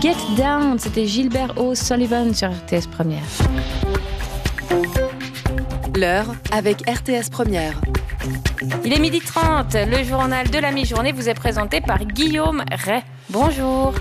Get Down, c'était Gilbert O'Sullivan sur RTS Première. L'heure avec RTS Première. Il est 12h30, le journal de la mi-journée vous est présenté par Guillaume Ray. Bonjour.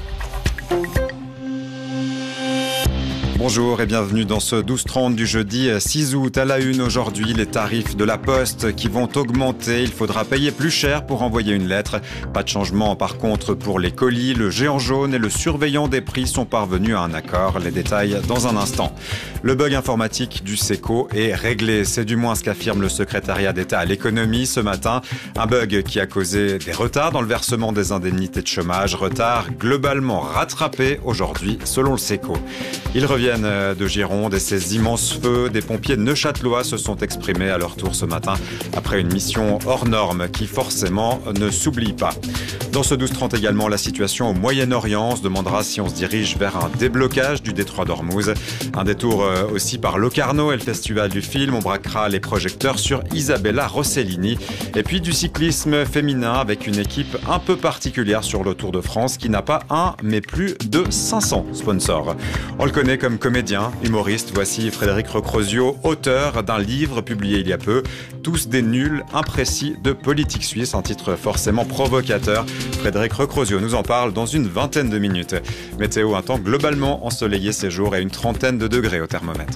Bonjour et bienvenue dans ce 12h30 du jeudi 6 août. À la une aujourd'hui, les tarifs de la Poste qui vont augmenter. Il faudra payer plus cher pour envoyer une lettre. Pas de changement par contre pour les colis. Le géant jaune et le surveillant des prix sont parvenus à un accord. Les détails dans un instant. Le bug informatique du SECO est réglé. C'est du moins ce qu'affirme le secrétariat d'État à l'économie ce matin. Un bug qui a causé des retards dans le versement des indemnités de chômage. Retard globalement rattrapé aujourd'hui selon le SECO. Ils reviennent de Gironde et ces immenses feux. Des pompiers neuchâtelois se sont exprimés à leur tour ce matin après une mission hors norme qui forcément ne s'oublie pas. Dans ce 12h30 également, la situation au Moyen-Orient. On se demandera si on se dirige vers un déblocage du détroit d'Ormuz. Un détour aussi par Locarno et le festival du film. On braquera les projecteurs sur Isabella Rossellini. Et puis du cyclisme féminin avec une équipe un peu particulière sur le Tour de France qui n'a pas un mais plus de 500 sponsors. On le connaît comme comédien, humoriste. Voici Frédéric Recrosio, auteur d'un livre publié il y a peu, Tous des nuls imprécis de politique suisse, un titre forcément provocateur. Frédéric Recrosio nous en parle dans une vingtaine de minutes. Météo, un temps globalement ensoleillé ces jours et une trentaine de degrés au thermomètre.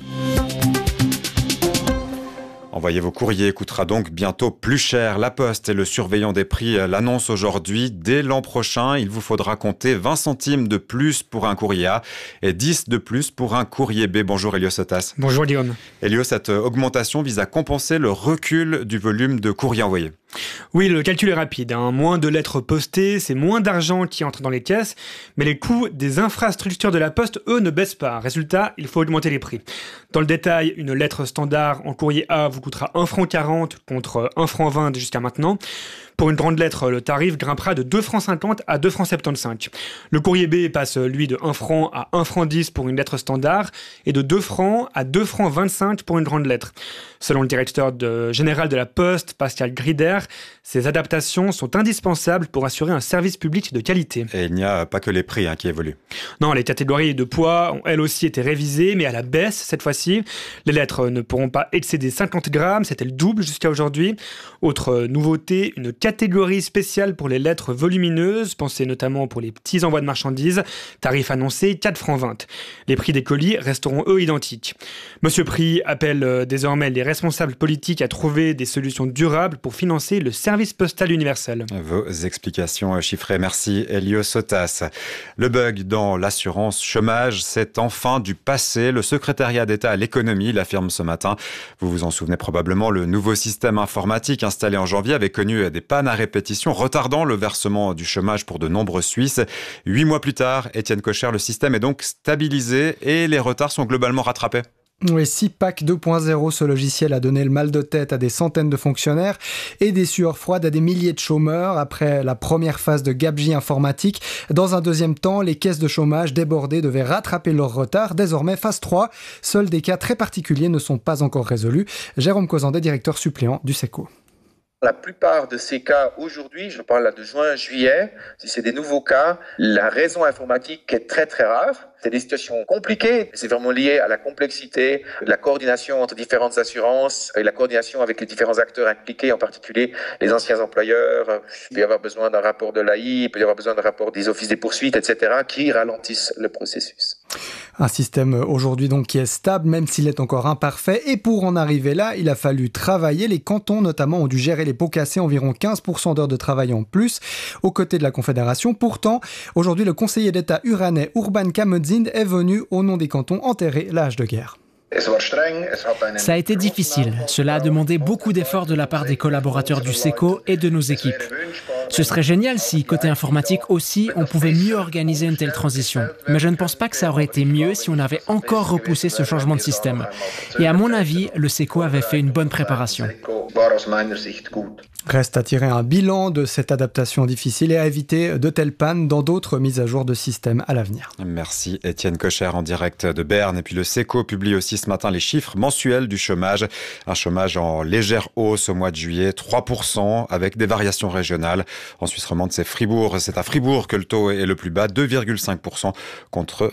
Envoyer vos courriers coûtera donc bientôt plus cher. La Poste et le surveillant des prix l'annoncent aujourd'hui. Dès l'an prochain, il vous faudra compter 20 centimes de plus pour un courrier A et 10 de plus pour un courrier B. Bonjour Elio Sotas. Bonjour Guillaume. Elio, cette augmentation vise à compenser le recul du volume de courrier envoyé. Oui, le calcul est rapide. Moins de lettres postées, c'est moins d'argent qui entre dans les caisses, mais les coûts des infrastructures de la Poste, eux, ne baissent pas. Résultat, il faut augmenter les prix. Dans le détail, une lettre standard en courrier A vous coûtera 1,40 € contre 1,20 € jusqu'à maintenant. Pour une grande lettre, le tarif grimpera de 2,50 € à 2,75 €. Le courrier B passe, lui, de 1 franc à 1,10 € pour une lettre standard et de 2 francs à 2,25 € pour une grande lettre. Selon le directeur général de la Poste, Pascal Grider, ces adaptations sont indispensables pour assurer un service public de qualité. Et il n'y a pas que les prix qui évoluent. Non, les catégories de poids ont elles aussi été révisées, mais à la baisse cette fois-ci. Les lettres ne pourront pas excéder 50 grammes, c'était le double jusqu'à aujourd'hui. Autre nouveauté, une catégorie spéciale pour les lettres volumineuses, pensée notamment pour les petits envois de marchandises, tarif annoncé 4,20 francs. Les prix des colis resteront eux identiques. Monsieur Prix appelle désormais les responsables politiques à trouver des solutions durables pour financer le service postal universel. Vos explications chiffrées, merci Elio Sotas. Le bug dans l'assurance chômage, c'est enfin du passé. Le secrétariat d'État à l'économie l'affirme ce matin. Vous vous en souvenez probablement, le nouveau système informatique installé en janvier avait connu des pannes à répétition, retardant le versement du chômage pour de nombreux Suisses. 8 mois plus tard, Étienne Kocher, le système est donc stabilisé et les retards sont globalement rattrapés. Oui, SIPAC 2.0, ce logiciel a donné le mal de tête à des centaines de fonctionnaires et des sueurs froides à des milliers de chômeurs après la première phase de gabegie informatique. Dans un deuxième temps, les caisses de chômage débordées devaient rattraper leur retard. Désormais, phase 3, seuls des cas très particuliers ne sont pas encore résolus. Jérôme Causandet, directeur suppléant du SECO. La plupart de ces cas aujourd'hui, je parle là de juin, juillet, si c'est des nouveaux cas, la raison informatique est très très rare. C'est des situations compliquées, c'est vraiment lié à la complexité de la coordination entre différentes assurances et la coordination avec les différents acteurs impliqués, en particulier les anciens employeurs. Il peut y avoir besoin d'un rapport de l'AI, il peut y avoir besoin d'un rapport des offices des poursuites, etc., qui ralentissent le processus. Un système aujourd'hui donc qui est stable, même s'il est encore imparfait. Et pour en arriver là, il a fallu travailler. Les cantons notamment ont dû gérer les pots cassés, environ 15% d'heures de travail en plus, aux côtés de la Confédération. Pourtant, aujourd'hui, le conseiller d'État uranais Urban Kamedzind est venu, au nom des cantons, enterrer la hache de guerre. Ça a été difficile. Cela a demandé beaucoup d'efforts de la part des collaborateurs du SECO et de nos équipes. Ce serait génial si, côté informatique aussi, on pouvait mieux organiser une telle transition. Mais je ne pense pas que ça aurait été mieux si on avait encore repoussé ce changement de système. Et à mon avis, le SECO avait fait une bonne préparation. Reste à tirer un bilan de cette adaptation difficile et à éviter de telles pannes dans d'autres mises à jour de système à l'avenir. Merci Étienne Kocher en direct de Berne. Et puis le SECO publie aussi ce matin les chiffres mensuels du chômage. Un chômage en légère hausse au mois de juillet, 3% avec des variations régionales. En Suisse romande, c'est Fribourg. C'est à Fribourg que le taux est le plus bas, 2,5% contre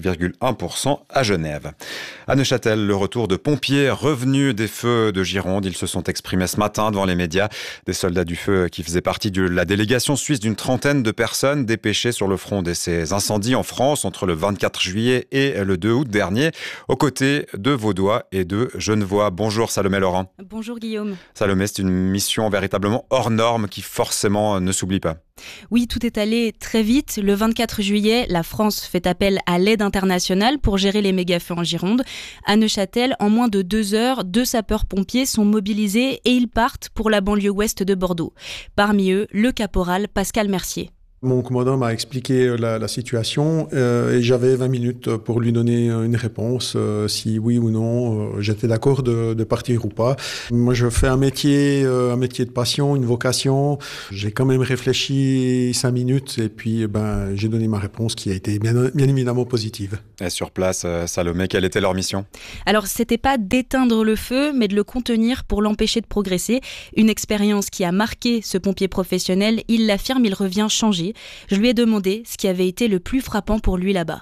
5,1% à Genève. À Neuchâtel, le retour de pompiers revenus des feux de Gironde. Ils se sont exprimés ce matin devant les médias. Des soldats du feu qui faisaient partie de la délégation suisse d'une trentaine de personnes dépêchées sur le front de ces incendies en France entre le 24 juillet et le 2 août dernier, aux côtés de Vaudois et de Genevois. Bonjour Salomé Laurent. Bonjour Guillaume. Salomé, c'est une mission véritablement hors norme qui forcément ne s'oublie pas. Oui, tout est allé très vite. Le 24 juillet, la France fait appel à l'aide internationale pour gérer les méga-feux en Gironde. À Neuchâtel, en moins de 2 heures, 2 sapeurs-pompiers sont mobilisés et ils partent pour la banlieue ouest de Bordeaux. Parmi eux, le caporal Pascal Mercier. Mon commandant m'a expliqué la situation et j'avais 20 minutes pour lui donner une réponse, si oui ou non j'étais d'accord de partir ou pas. Moi je fais un métier de passion, une vocation. J'ai quand même réfléchi 5 minutes et puis j'ai donné ma réponse qui a été bien évidemment positive. Et sur place, Salomé, quelle était leur mission ? Alors c'était pas d'éteindre le feu mais de le contenir pour l'empêcher de progresser. Une expérience qui a marqué ce pompier professionnel, il l'affirme, il revient changé. Je lui ai demandé ce qui avait été le plus frappant pour lui là-bas.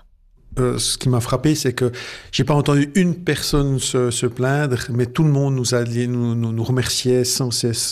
Ce qui m'a frappé, c'est que j'ai pas entendu une personne se plaindre, mais tout le monde nous remerciait sans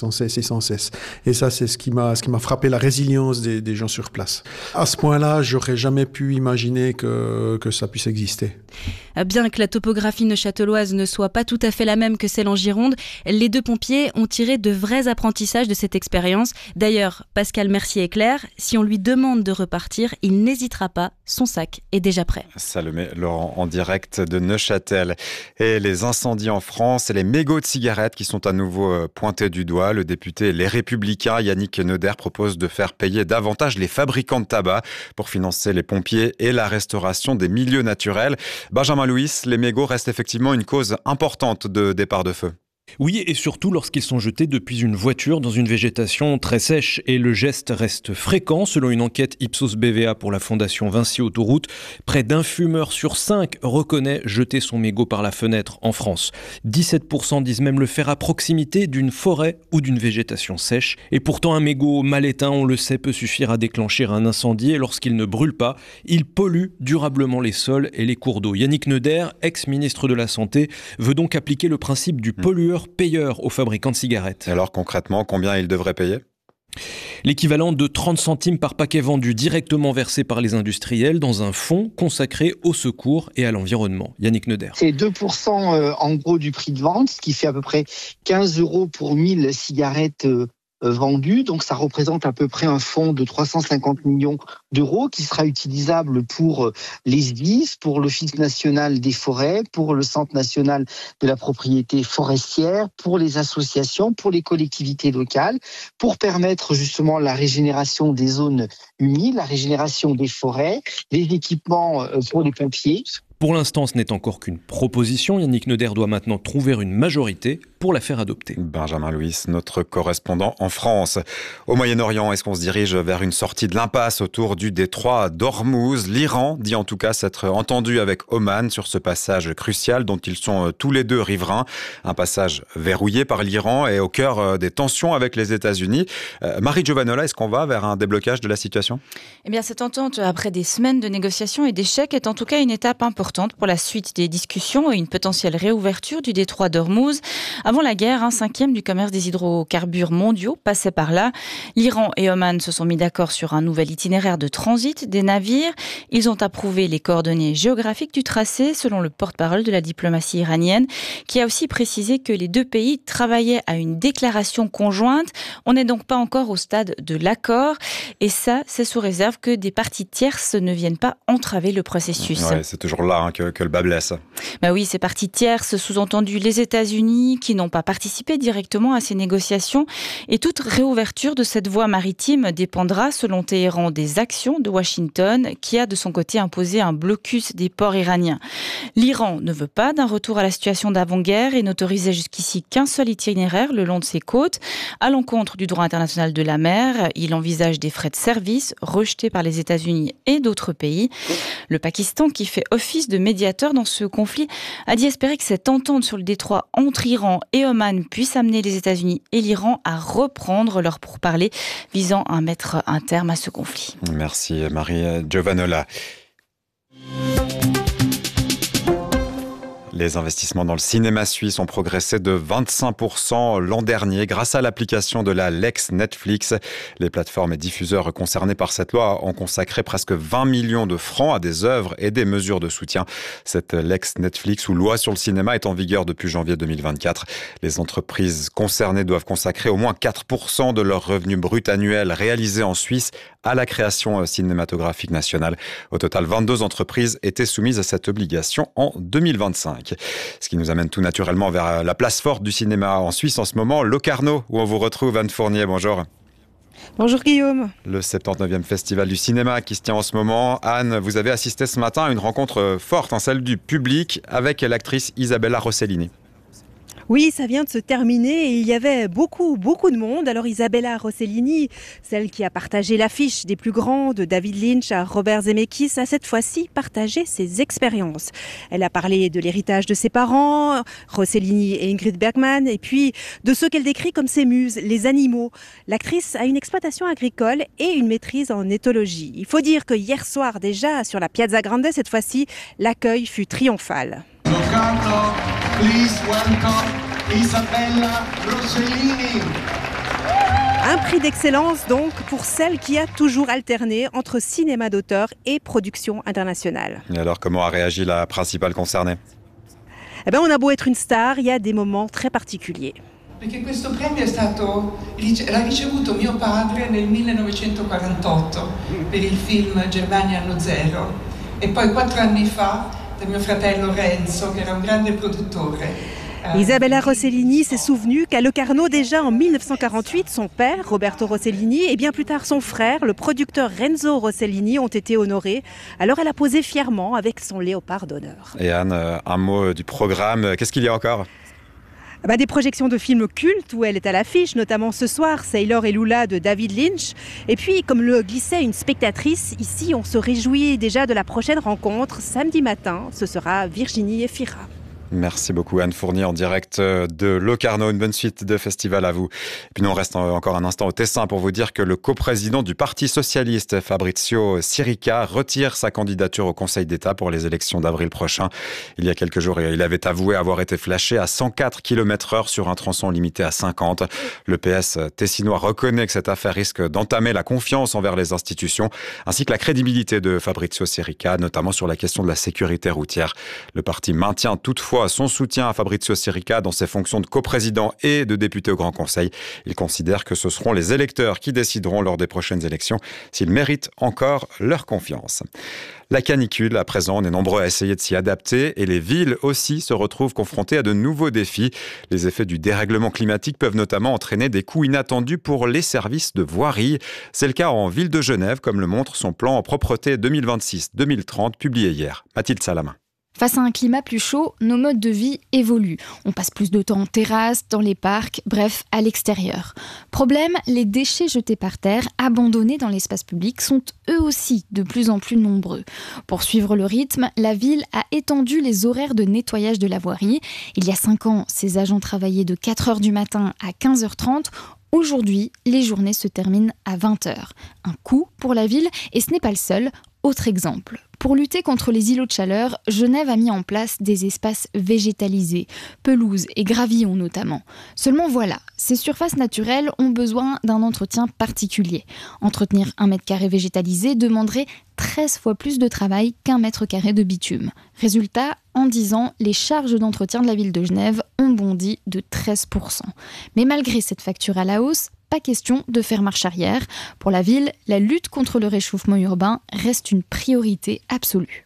cesse. Et ça, c'est ce qui m'a frappé, la résilience des gens sur place. À ce point-là, j'aurais jamais pu imaginer que ça puisse exister. Bien que la topographie neuchâteloise ne soit pas tout à fait la même que celle en Gironde, les deux pompiers ont tiré de vrais apprentissages de cette expérience. D'ailleurs, Pascal Mercier est clair, si on lui demande de repartir, il n'hésitera pas, son sac est déjà prêt. Salomé Laurent en direct de Neuchâtel. Et les incendies en France et les mégots de cigarettes qui sont à nouveau pointés du doigt. Le député Les Républicains, Yannick Neuder, propose de faire payer davantage les fabricants de tabac pour financer les pompiers et la restauration des milieux naturels. Benjamin Louis, les mégots restent effectivement une cause importante de départ de feu. Oui, et surtout lorsqu'ils sont jetés depuis une voiture dans une végétation très sèche. Et le geste reste fréquent. Selon une enquête Ipsos BVA pour la Fondation Vinci Autoroute, près d'un fumeur sur 5 reconnaît jeter son mégot par la fenêtre en France. 17% disent même le faire à proximité d'une forêt ou d'une végétation sèche. Et pourtant, un mégot mal éteint, on le sait, peut suffire à déclencher un incendie. Et lorsqu'il ne brûle pas, il pollue durablement les sols et les cours d'eau. Yannick Neuder, ex-ministre de la Santé, veut donc appliquer le principe du pollueur payeur aux fabricants de cigarettes. Alors concrètement, combien ils devraient payer ? L'équivalent de 30 centimes par paquet vendu directement versé par les industriels dans un fonds consacré au secours et à l'environnement. Yannick Neuder. C'est 2% en gros du prix de vente, ce qui fait à peu près 15 € pour 1000 cigarettes vendues. Donc ça représente à peu près un fonds de 350 millions d'euros qui sera utilisable pour les SDIS, pour l'Office national des forêts, pour le Centre national de la propriété forestière, pour les associations, pour les collectivités locales, pour permettre justement la régénération des zones humides, la régénération des forêts, les équipements pour les pompiers. Pour l'instant, ce n'est encore qu'une proposition. Yannick Neuder doit maintenant trouver une majorité pour la faire adopter. Benjamin Louis, notre correspondant en France. Au Moyen-Orient, est-ce qu'on se dirige vers une sortie de l'impasse autour du détroit d'Ormuz ? L'Iran dit en tout cas s'être entendu avec Oman sur ce passage crucial dont ils sont tous les deux riverains. Un passage verrouillé par l'Iran et au cœur des tensions avec les États-Unis. Marie Giovanola, est-ce qu'on va vers un déblocage de la situation ? Eh bien, cette entente, après des semaines de négociations et d'échecs, est en tout cas une étape importante pour la suite des discussions et une potentielle réouverture du détroit d'Ormuz. Avant la guerre, un cinquième du commerce des hydrocarbures mondiaux passait par là. L'Iran et Oman se sont mis d'accord sur un nouvel itinéraire de transit des navires. Ils ont approuvé les coordonnées géographiques du tracé, selon le porte-parole de la diplomatie iranienne, qui a aussi précisé que les deux pays travaillaient à une déclaration conjointe. On n'est donc pas encore au stade de l'accord. Et ça, c'est sous réserve que des parties tierces ne viennent pas entraver le processus. Ouais, c'est toujours là que le bas blesse. Oui, ces parties tierces, sous-entendu les États-Unis, qui qui n'ont pas participé directement à ces négociations. Et toute réouverture de cette voie maritime dépendra, selon Téhéran, des actions de Washington, qui a de son côté imposé un blocus des ports iraniens. L'Iran ne veut pas d'un retour à la situation d'avant-guerre et n'autorisait jusqu'ici qu'un seul itinéraire le long de ses côtes. À l'encontre du droit international de la mer, il envisage des frais de service rejetés par les États-Unis et d'autres pays. Le Pakistan, qui fait office de médiateur dans ce conflit, a dit espérer que cette entente sur le détroit entre Iran et Oman puisse amener les États-Unis et l'Iran à reprendre leurs pourparlers visant à mettre un terme à ce conflit. Merci Marie Giovanola. Les investissements dans le cinéma suisse ont progressé de 25% l'an dernier grâce à l'application de la Lex Netflix. Les plateformes et diffuseurs concernés par cette loi ont consacré presque 20 millions de francs à des œuvres et des mesures de soutien. Cette Lex Netflix ou loi sur le cinéma est en vigueur depuis janvier 2024. Les entreprises concernées doivent consacrer au moins 4% de leurs revenus bruts annuels réalisés en Suisse à la création cinématographique nationale. Au total, 22 entreprises étaient soumises à cette obligation en 2025. Ce qui nous amène tout naturellement vers la place forte du cinéma en Suisse en ce moment, Locarno, où on vous retrouve. Anne Fournier, bonjour. Bonjour Guillaume. Le 79e Festival du cinéma qui se tient en ce moment. Anne, vous avez assisté ce matin à une rencontre forte, celle du public, avec l'actrice Isabella Rossellini. Oui, ça vient de se terminer et il y avait beaucoup de monde. Alors Isabella Rossellini, celle qui a partagé l'affiche des plus grands, de David Lynch à Robert Zemeckis, a cette fois-ci partagé ses expériences. Elle a parlé de l'héritage de ses parents, Rossellini et Ingrid Bergman, et puis de ceux qu'elle décrit comme ses muses, les animaux. L'actrice a une exploitation agricole et une maîtrise en éthologie. Il faut dire que hier soir déjà, sur la Piazza Grande, cette fois-ci, l'accueil fut triomphal. Locarno, please welcome Isabella Rossellini. Un prix d'excellence donc pour celle qui a toujours alterné entre cinéma d'auteur et production internationale. Et alors, comment a réagi la principale concernée ? On a beau être une star, il y a des moments très particuliers. Perché questo premio l'ha ricevuto mio padre nel 1948 per il film Germania anno zero e poi 4 anni fa da mio fratello Renzo, che era un grande produttore. Isabella Rossellini s'est souvenue qu'à Locarno, déjà en 1948, son père, Roberto Rossellini, et bien plus tard son frère, le producteur Renzo Rossellini, ont été honorés. Alors elle a posé fièrement avec son léopard d'honneur. Et Anne, un mot du programme. Qu'est-ce qu'il y a encore ? Des projections de films cultes où elle est à l'affiche, notamment ce soir, Sailor et Lula de David Lynch. Et puis, comme le glissait une spectatrice, ici on se réjouit déjà de la prochaine rencontre. Samedi matin, ce sera Virginie Efira. Merci beaucoup Anne Fournier en direct de Locarno. Une bonne suite de festival à vous. Et puis nous on reste encore un instant au Tessin pour vous dire que le coprésident du Parti socialiste, Fabrizio Sirica, retire sa candidature au Conseil d'État pour les élections d'avril prochain. Il y a quelques jours, il avait avoué avoir été flashé à 104 km/h sur un tronçon limité à 50. Le PS tessinois reconnaît que cette affaire risque d'entamer la confiance envers les institutions ainsi que la crédibilité de Fabrizio Sirica, notamment sur la question de la sécurité routière. Le parti maintient toutefois son soutien à Fabrizio Sirica dans ses fonctions de coprésident et de député au Grand Conseil. Il considère que ce seront les électeurs qui décideront lors des prochaines élections s'ils méritent encore leur confiance. La canicule, à présent, on est nombreux à essayer de s'y adapter et les villes aussi se retrouvent confrontées à de nouveaux défis. Les effets du dérèglement climatique peuvent notamment entraîner des coûts inattendus pour les services de voirie. C'est le cas en ville de Genève, comme le montre son plan en propreté 2026-2030 publié hier. Mathilde Salamin. Face à un climat plus chaud, nos modes de vie évoluent. On passe plus de temps en terrasse, dans les parcs, bref, à l'extérieur. Problème, les déchets jetés par terre, abandonnés dans l'espace public, sont eux aussi de plus en plus nombreux. Pour suivre le rythme, la ville a étendu les horaires de nettoyage de la voirie. Il y a 5 ans, ses agents travaillaient de 4h du matin à 15h30. Aujourd'hui, les journées se terminent à 20h. Un coût pour la ville, et ce n'est pas le seul. Autre exemple. Pour lutter contre les îlots de chaleur, Genève a mis en place des espaces végétalisés, pelouses et gravillons notamment. Seulement voilà, ces surfaces naturelles ont besoin d'un entretien particulier. Entretenir 1 mètre carré végétalisé demanderait 13 fois plus de travail qu'1 mètre carré de bitume. Résultat, en 10 ans, les charges d'entretien de la ville de Genève ont bondi de 13%. Mais malgré cette facture à la hausse, pas question de faire marche arrière. Pour la ville, la lutte contre le réchauffement urbain reste une priorité absolue.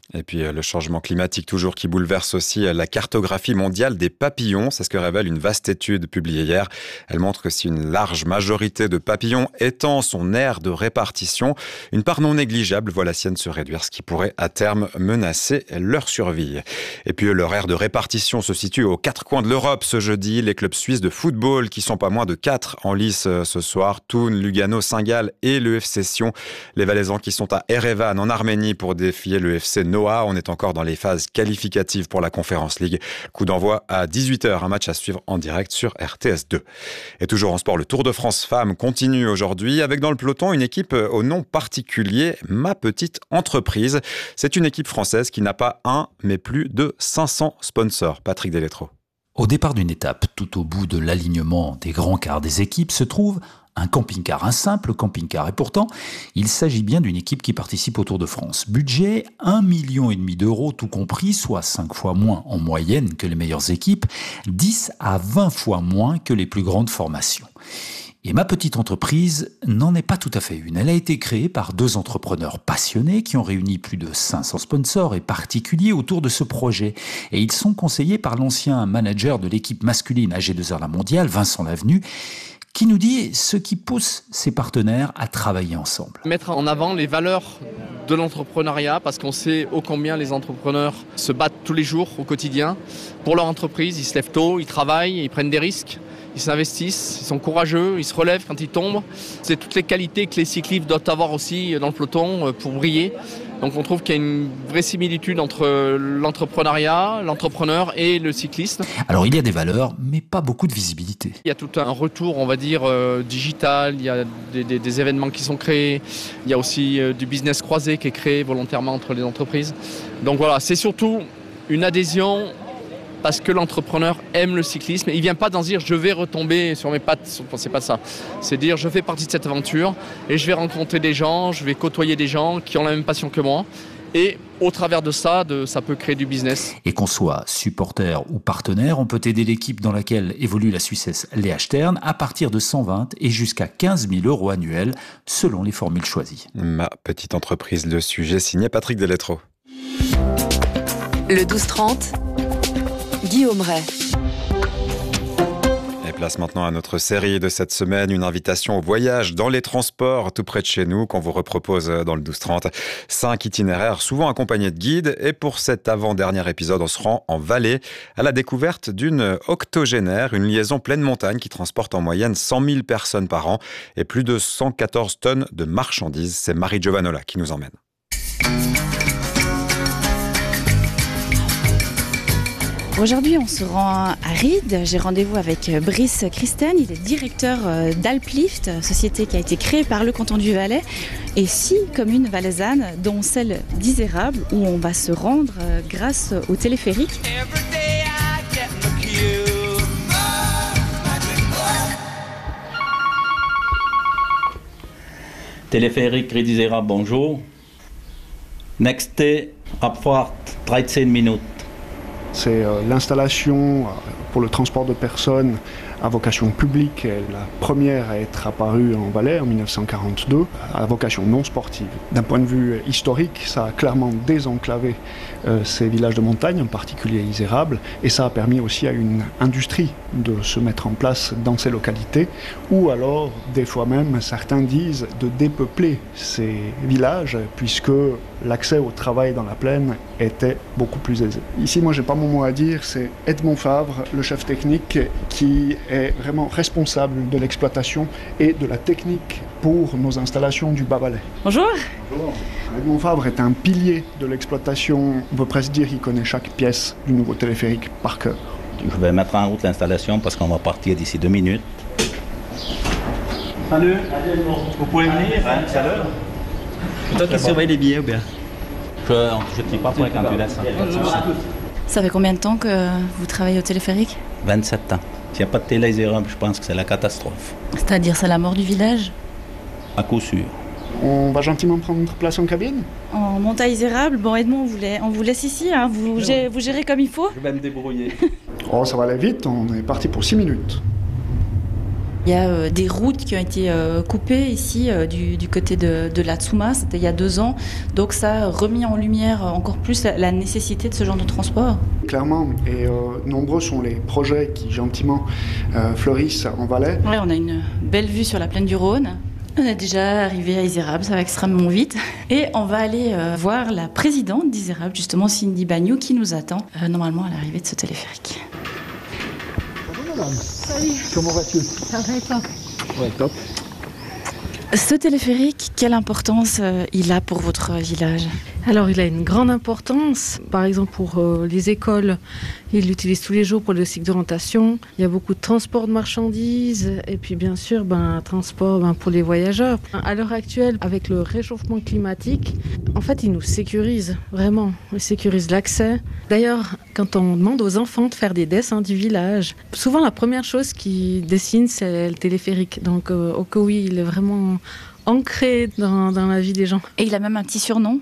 Et puis le changement climatique toujours qui bouleverse aussi la cartographie mondiale des papillons. C'est ce que révèle une vaste étude publiée hier. Elle montre que si une large majorité de papillons étend son aire de répartition, une part non négligeable voit la sienne se réduire, ce qui pourrait à terme menacer leur survie. Et puis leur aire de répartition se situe aux quatre coins de l'Europe ce jeudi. Les clubs suisses de football qui sont pas moins de 4 en lice ce soir. Thun, Lugano, Saint-Gall et le FC Sion. Les Valaisans qui sont à Erevan en Arménie pour défier le FC Noah. On est encore dans les phases qualificatives pour la Conference League. Coup d'envoi à 18h, un match à suivre en direct sur RTS2. Et toujours en sport, le Tour de France Femmes continue aujourd'hui avec dans le peloton une équipe au nom particulier, Ma Petite Entreprise. C'est une équipe française qui n'a pas un, mais plus de 500 sponsors. Patrick Deletreau. Au départ d'une étape, tout au bout de l'alignement des grands quarts des équipes, se trouve un camping-car, un simple camping-car. Et pourtant, il s'agit bien d'une équipe qui participe au Tour de France. Budget, 1,5 million d'euros tout compris, soit 5 fois moins en moyenne que les meilleures équipes, 10 à 20 fois moins que les plus grandes formations. Et Ma Petite Entreprise n'en est pas tout à fait une. Elle a été créée par 2 entrepreneurs passionnés qui ont réuni plus de 500 sponsors et particuliers autour de ce projet. Et ils sont conseillés par l'ancien manager de l'équipe masculine AG2R La Mondiale, Vincent Lavenu, qui nous dit ce qui pousse ses partenaires à travailler ensemble. Mettre en avant les valeurs de l'entrepreneuriat, parce qu'on sait ô combien les entrepreneurs se battent tous les jours au quotidien pour leur entreprise. Ils se lèvent tôt, ils travaillent, ils prennent des risques, ils s'investissent, ils sont courageux, ils se relèvent quand ils tombent. C'est toutes les qualités que les cyclistes doivent avoir aussi dans le peloton pour briller. Donc on trouve qu'il y a une vraie similitude entre l'entrepreneuriat, l'entrepreneur et le cycliste. Alors il y a des valeurs, mais pas beaucoup de visibilité. Il y a tout un retour, on va dire, digital, il y a des événements qui sont créés, il y a aussi du business croisé qui est créé volontairement entre les entreprises. Donc voilà, c'est surtout une adhésion parce que l'entrepreneur aime le cyclisme. Il ne vient pas d'en dire « je vais retomber sur mes pattes », c'est pas ça. C'est dire « je fais partie de cette aventure et je vais rencontrer des gens, je vais côtoyer des gens qui ont la même passion que moi ». Et au travers de ça, ça peut créer du business. Et qu'on soit supporter ou partenaire, on peut aider l'équipe dans laquelle évolue la Suissesse Léa Stern à partir de 120 et jusqu'à 15 000 euros annuels selon les formules choisies. Ma Petite Entreprise, le sujet signé Patrick Deletreau. Le 12-30, Guillaume Ray. Et place maintenant à notre série de cette semaine, une invitation au voyage dans les transports tout près de chez nous qu'on vous repropose dans le 12-30. 5 itinéraires souvent accompagnés de guides et pour cet avant-dernier épisode, on se rend en Valais à la découverte d'une octogénaire, une liaison pleine montagne qui transporte en moyenne 100 000 personnes par an et plus de 114 tonnes de marchandises. C'est Marie Giovanola qui nous emmène. Aujourd'hui, on se rend à Ried. J'ai rendez-vous avec Brice Christen. Il est directeur d'Alplift, société qui a été créée par le canton du Valais et 6 communes valaisannes, dont celle d'Isérable, où on va se rendre grâce au téléphérique. Téléphérique Ried Isérable, bonjour. Nächste Abfahrt 13 minutes. C'est l'installation pour le transport de personnes à vocation publique, la première à être apparue en Valais en 1942, à vocation non sportive. D'un point de vue historique, ça a clairement désenclavé ces villages de montagne, en particulier Isérable, et ça a permis aussi à une industrie de se mettre en place dans ces localités, ou alors, des fois même, certains disent de dépeupler ces villages, puisque l'accès au travail dans la plaine était beaucoup plus aisé. Ici, moi, j'ai pas mon mot à dire, c'est Edmond Favre, le chef technique, qui est vraiment responsable de l'exploitation et de la technique pour nos installations du Bas-Valais. Bonjour. Bonjour. Edmond Favre est un pilier de l'exploitation. On peut presque dire qu'il connaît chaque pièce du nouveau téléphérique par cœur. Je vais mettre en route l'installation parce qu'on va partir d'ici 2 minutes. Salut, vous pouvez venir, hein, c'est à l'heure. C'est toi qui surveille les billets ou bien? Je ne tiens pas pour les quand tu laisses. Ça fait combien de temps que vous travaillez au téléphérique? 27 ans. S'il n'y a pas de télé Isérable, je pense que c'est la catastrophe. C'est-à-dire, c'est la mort du village? À coup sûr. On va gentiment prendre place en cabine? On monte à Isérable. Bon, Edmond, on vous laisse ici, hein. Vous gérez comme il faut? Je vais me débrouiller. Oh, ça va aller vite, on est parti pour 6 minutes. Il y a des routes qui ont été coupées ici du côté de la Tsuma, c'était il y a 2 ans. Donc ça a remis en lumière encore plus la nécessité de ce genre de transport. Clairement, et nombreux sont les projets qui gentiment fleurissent en Valais. Ouais, on a une belle vue sur la plaine du Rhône. On est déjà arrivé à Isérable, ça va extrêmement vite. Et on va aller voir la présidente d'Isérable, justement Cindy Bagnou, qui nous attend normalement à l'arrivée de ce téléphérique. Salut. Comment vas-tu? Ça va et toi? Ouais, top. Ce téléphérique, quelle importance il a pour votre village? Alors, il a une grande importance. Par exemple, pour les écoles, ils l'utilisent tous les jours pour le cycle d'orientation. Il y a beaucoup de transport de marchandises et puis, bien sûr, transport pour les voyageurs. À l'heure actuelle, avec le réchauffement climatique, en fait, ils nous sécurisent, vraiment. Ils sécurisent l'accès. D'ailleurs, quand on demande aux enfants de faire des dessins du village, souvent, la première chose qu'ils dessinent, c'est le téléphérique. Donc, au cas où il est vraiment ancré dans la vie des gens. Et il a même un petit surnom.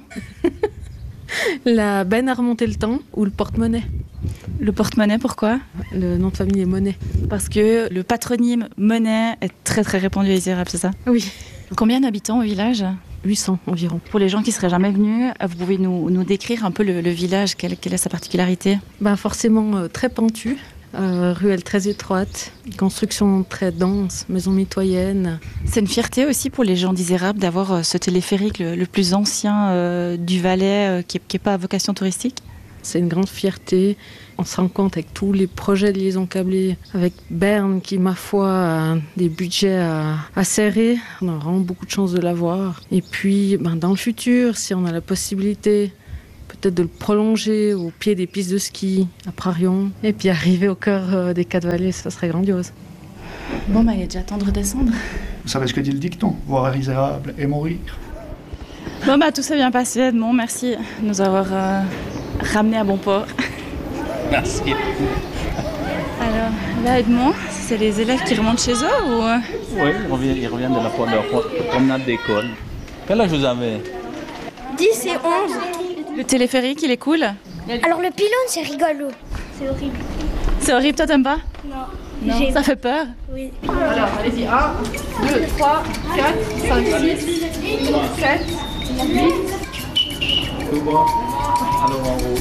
La benne à remonter le temps ou le porte-monnaie. Le porte-monnaie, pourquoi? Le nom de famille est Monet. Parce que le patronyme Monet est très très répandu à Isérable, c'est ça? Oui. Combien d'habitants au village? 800 environ. Pour les gens qui ne seraient jamais venus, vous pouvez nous décrire un peu le village, quelle est sa particularité? Forcément très pentu. Ruelle très étroite, construction très dense, maison mitoyenne. C'est une fierté aussi pour les gens d'Isérable d'avoir ce téléphérique le plus ancien du Valais qui n'est pas à vocation touristique. C'est une grande fierté. On se rend compte avec tous les projets de liaison câblée, avec Berne qui, ma foi, a des budgets à serrer. On a vraiment beaucoup de chance de l'avoir. Et puis, dans le futur, si on a la possibilité peut-être de le prolonger au pied des pistes de ski à Prarion et puis arriver au cœur des 4 vallées, ça serait grandiose. Bon, il est déjà temps de redescendre. Vous savez ce que dit le dicton? Voir Isérable et mourir. Bon, tout s'est bien passé, Edmond. Merci de nous avoir ramenés à bon port. Merci. Alors, là, Edmond, c'est les élèves qui remontent chez eux ou... Oui, ils reviennent de la promenade d'école. Quel âge vous avez? 10 et 11. Le téléphérique, il est cool? Alors le pylône, c'est rigolo. C'est horrible. C'est horrible, toi t'aimes pas? Non. Ça fait peur? Oui. Alors, allez-y. 1, 2, 3, 4, 5, 6, 7, 8. Tout bon. Alors en haut.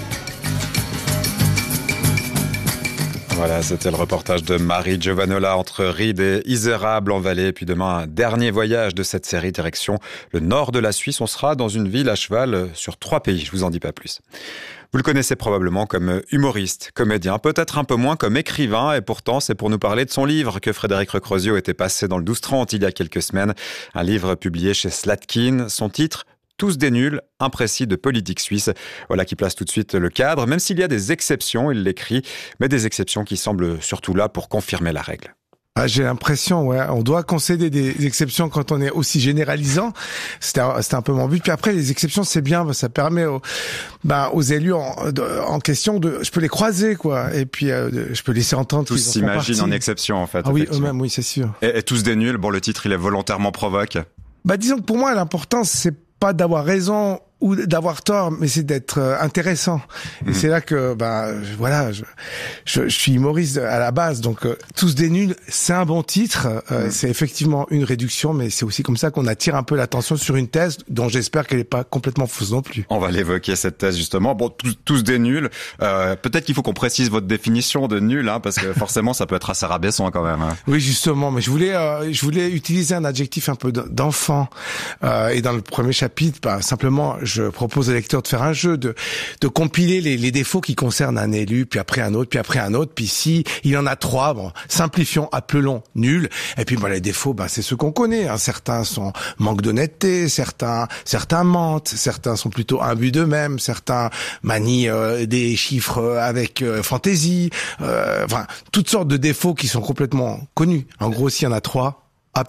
Voilà, c'était le reportage de Marie Giovanola entre Ried et Isérable en Valais. Et puis demain, un dernier voyage de cette série direction le nord de la Suisse. On sera dans une ville à cheval sur 3 pays. Je vous en dis pas plus. Vous le connaissez probablement comme humoriste, comédien, peut-être un peu moins comme écrivain. Et pourtant, c'est pour nous parler de son livre que Frédéric Recrozio était passé dans le 12-30 il y a quelques semaines. Un livre publié chez Slatkin. Son titre, Tous des nuls, imprécis de politique suisse. Voilà qui place tout de suite le cadre, même s'il y a des exceptions, il l'écrit, mais des exceptions qui semblent surtout là pour confirmer la règle. J'ai l'impression, on doit concéder des exceptions quand on est aussi généralisant. C'était un peu mon but. Puis après, les exceptions, c'est bien, ça permet aux élus en question je peux les croiser, quoi. Et puis, je peux laisser entendre. Tous s'imaginent en exception, en fait. Ah oui, eux-mêmes, oui, c'est sûr. Et tous des nuls. Bon, le titre, il est volontairement provoque. Disons que pour moi, l'important, c'est pas d'avoir raison ou d'avoir tort, mais c'est d'être intéressant. Et c'est là que, je suis humoriste à la base, donc Tous des nuls, c'est un bon titre. C'est effectivement une réduction, mais c'est aussi comme ça qu'on attire un peu l'attention sur une thèse dont j'espère qu'elle n'est pas complètement fausse non plus. On va l'évoquer, cette thèse, justement. Bon, tous des nuls. Peut-être qu'il faut qu'on précise votre définition de nul, parce que forcément, ça peut être assez rabaissant quand même. Oui, justement, mais je voulais utiliser un adjectif un peu d'enfant. Et dans le premier chapitre, simplement, je propose au lecteur de faire un jeu, de compiler les défauts qui concernent un élu, puis après un autre, puis si il y en a 3, simplifions, appelons nuls. Et puis les défauts, c'est ceux qu'on connaît. Certains sont manque d'honnêteté, certains mentent, certains sont plutôt imbus d'eux-mêmes, certains manient des chiffres avec fantaisie. Toutes sortes de défauts qui sont complètement connus. En gros, s'il y en a 3, appelons-les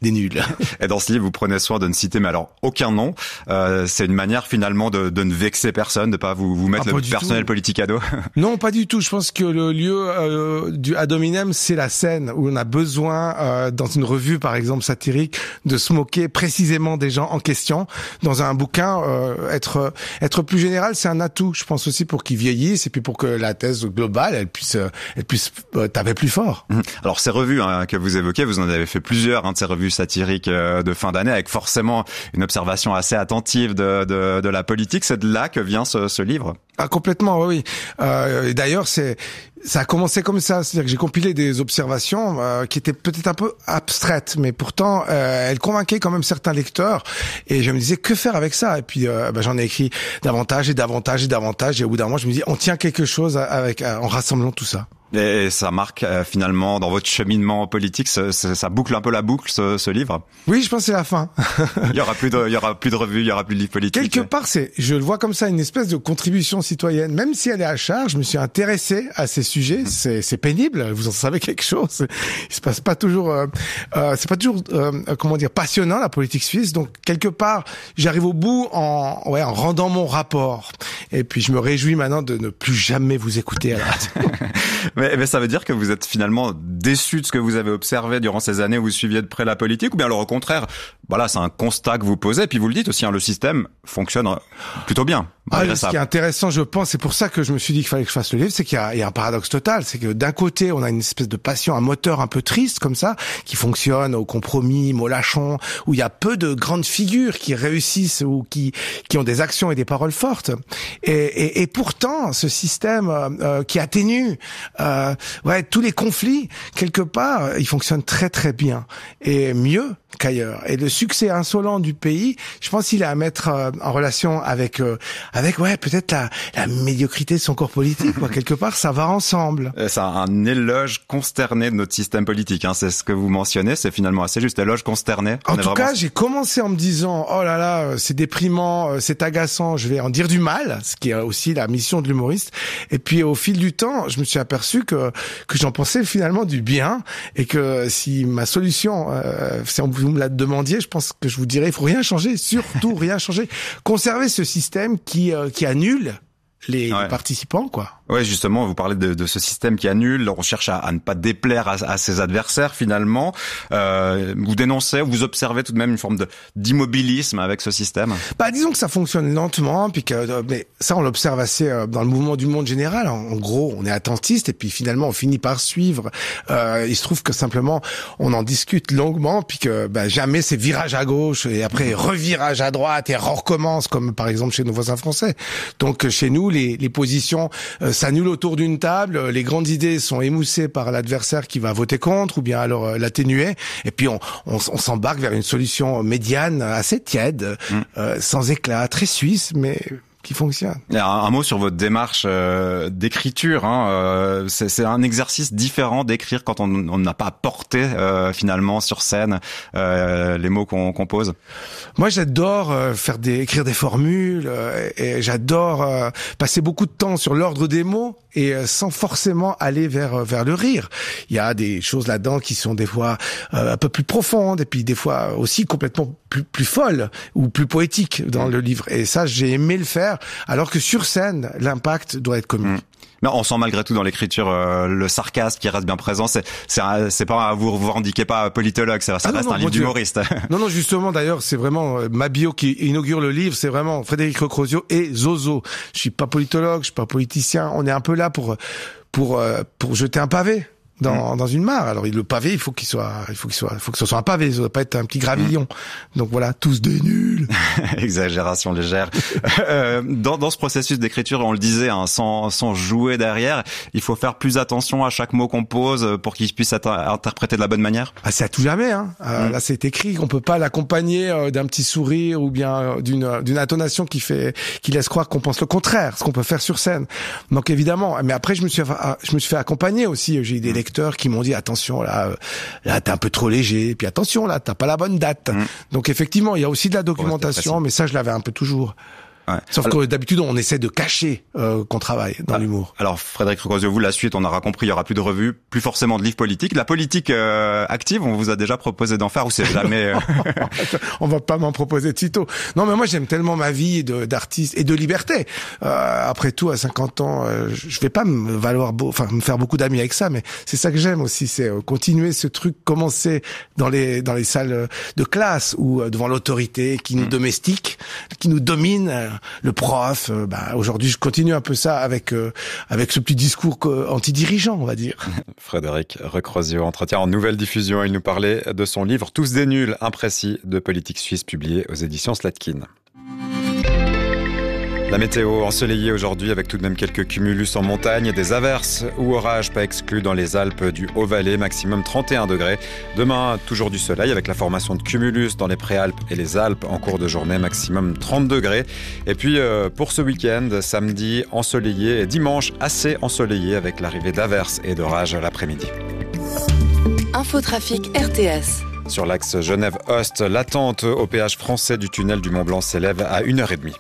des nuls. Et dans ce livre, vous prenez soin de ne citer, mais alors, aucun nom. C'est une manière finalement de ne vexer personne, de pas vous mettre le personnel politique à dos. Non, pas du tout. Je pense que le lieu du ad hominem, c'est la scène où on a besoin, dans une revue par exemple satirique, de se moquer précisément des gens en question. Dans un bouquin, être plus général, c'est un atout. Je pense aussi pour qu'ils vieillissent et puis pour que la thèse globale, elle puisse taper plus fort. Alors ces revues que vous évoquez, vous en avez fait plusieurs de ces revues satiriques de fin d'année, avec forcément une observation assez attentive de la politique. C'est de là que vient ce livre. Ah, complètement, oui. Et d'ailleurs, ça a commencé comme ça, c'est-à-dire que j'ai compilé des observations qui étaient peut-être un peu abstraites, mais pourtant elles convainquaient quand même certains lecteurs. Et je me disais, que faire avec ça? Et puis j'en ai écrit davantage et davantage et davantage. Et au bout d'un moment, je me dis, on tient quelque chose en rassemblant tout ça. Et ça marque finalement dans votre cheminement politique, ça boucle un peu la boucle ce livre. Oui, je pense que c'est la fin. Il y aura plus de revues, il y aura plus de livres politiques. Quelque part, je le vois comme ça, une espèce de contribution citoyenne, même si elle est à charge. Je me suis intéressé à ces sujets. C'est pénible. Vous en savez quelque chose. Il se passe pas toujours. C'est pas toujours passionnant la politique suisse. Donc quelque part, j'arrive au bout en rendant mon rapport. Et puis je me réjouis maintenant de ne plus jamais vous écouter à la radio. Mais ça veut dire que vous êtes finalement déçu de ce que vous avez observé durant ces années où vous suiviez de près la politique, ou bien alors au contraire, voilà, c'est un constat que vous posez, et puis vous le dites aussi, le système fonctionne plutôt bien. Ce qui est intéressant, je pense, c'est pour ça que je me suis dit qu'il fallait que je fasse le livre, c'est qu'il y a un paradoxe total, c'est que d'un côté, on a une espèce de passion, un moteur un peu triste comme ça, qui fonctionne au compromis, molachon, où il y a peu de grandes figures qui réussissent ou qui ont des actions et des paroles fortes. Et pourtant, ce système qui atténue tous les conflits, quelque part, il fonctionne très très bien et mieux qu'ailleurs. Et le succès insolent du pays, je pense qu'il est à mettre en relation avec peut-être la médiocrité de son corps politique. Quelque part, ça va ensemble. C'est un éloge consterné de notre système politique. C'est ce que vous mentionnez. C'est finalement assez juste. Éloge consterné. En tout cas, j'ai commencé en me disant, oh là là, c'est déprimant, c'est agaçant, je vais en dire du mal, ce qui est aussi la mission de l'humoriste. Et puis au fil du temps, je me suis aperçu que j'en pensais finalement du bien, et que si ma solution, si vous me la demandiez, je pense que je vous dirais, il faut rien changer, surtout rien changer. Conserver ce système qui annule les participants, quoi. Ouais, justement, vous parlez de ce système qui annule. On cherche à ne pas déplaire à ses adversaires, finalement. Vous dénoncez, vous observez tout de même une forme d'immobilisme avec ce système. Disons que ça fonctionne lentement, puis mais ça, on l'observe assez dans le mouvement du monde général. En gros, on est attentiste, et puis finalement, on finit par suivre. Il se trouve que simplement, on en discute longuement, puis que jamais c'est virage à gauche, et après revirage à droite, et on recommence, comme par exemple chez nos voisins français. Donc chez nous, les positions s'annulent autour d'une table, les grandes idées sont émoussées par l'adversaire qui va voter contre, ou bien alors l'atténuer, et puis on s'embarque vers une solution médiane assez tiède, sans éclat, très suisse, mais qui fonctionne. Un mot sur votre démarche d'écriture. C'est un exercice différent d'écrire quand on n'a pas porté finalement sur scène les mots qu'on pose. Moi, j'adore écrire des formules, et j'adore passer beaucoup de temps sur l'ordre des mots, et sans forcément aller vers le rire. Il y a des choses là-dedans qui sont des fois un peu plus profondes, et puis des fois aussi complètement plus folles ou plus poétiques dans le livre. Et ça, j'ai aimé le faire, alors que sur scène, l'impact doit être comique. Mais on sent malgré tout dans l'écriture le sarcasme qui reste bien présent. C'est pas, vous revendiquez pas politologue, ça reste un livre d'humoriste. Non, justement, d'ailleurs, c'est vraiment ma bio qui inaugure le livre, c'est vraiment Frédéric Recrozio et Zozo. Je suis pas politologue, je suis pas politicien. On est un peu là pour jeter un pavé dans une mare. Alors le pavé, il faut que ce soit un pavé, ça doit pas être un petit gravillon. Donc voilà, tous des nuls. Exagération légère. Dans ce processus d'écriture, on le disait, sans jouer derrière, il faut faire plus attention à chaque mot qu'on pose pour qu'il puisse être interprété de la bonne manière. C'est à tout jamais. Là, c'est écrit, on peut pas l'accompagner d'un petit sourire ou bien d'une intonation qui laisse croire qu'on pense le contraire, ce qu'on peut faire sur scène. Donc évidemment, mais après je me suis fait accompagner aussi. J'ai eu des lecteurs qui m'ont dit attention là t'es un peu trop léger, puis attention là t'as pas la bonne date. Donc effectivement il y a aussi de la documentation, mais ça je l'avais un peu toujours. Ouais. Sauf que d'habitude, on essaie de cacher qu'on travaille dans l'humour. Alors, Frédéric Recrozio, vous, la suite, on aura compris, il y aura plus de revues, plus forcément de livres politiques. La politique active, on vous a déjà proposé d'en faire ou c'est jamais... On va pas m'en proposer de sitôt. Non, mais moi, j'aime tellement ma vie d'artiste et de liberté. Après tout, à 50 ans, je vais pas me faire beaucoup d'amis avec ça, mais c'est ça que j'aime aussi, c'est continuer ce truc, commencer dans les salles de classe ou devant l'autorité qui nous domestique, qui nous domine, le prof. Aujourd'hui, je continue un peu ça avec ce petit discours anti-dirigeant, on va dire. Frédéric Recrozio, entretien en nouvelle diffusion. Il nous parlait de son livre Tous des nuls, imprécis de politique suisse, publié aux éditions Slatkin. La météo ensoleillée aujourd'hui avec tout de même quelques cumulus en montagne, des averses ou orages pas exclus dans les Alpes du Haut-Valais, maximum 31 degrés. Demain, toujours du soleil avec la formation de cumulus dans les Préalpes et les Alpes en cours de journée, maximum 30 degrés. Et puis pour ce week-end, samedi ensoleillé et dimanche assez ensoleillé avec l'arrivée d'averses et d'orages à l'après-midi. Infotrafic RTS. Sur l'axe Genève-Ost, l'attente au péage français du tunnel du Mont-Blanc s'élève à 1h30.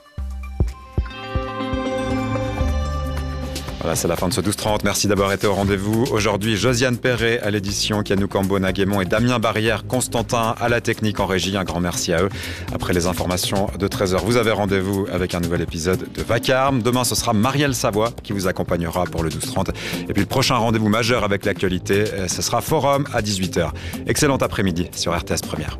Voilà, c'est la fin de ce 12h30. Merci d'avoir été au rendez-vous. Aujourd'hui, Josiane Perret à l'édition, Kianou Cambona Guémon et Damien Barrière, Constantin à la technique en régie. Un grand merci à eux. Après les informations de 13h, vous avez rendez-vous avec un nouvel épisode de Vacarme. Demain, ce sera Marielle Savoie qui vous accompagnera pour le 12h30. Et puis le prochain rendez-vous majeur avec l'actualité, ce sera Forum à 18h. Excellent après-midi sur RTS Première.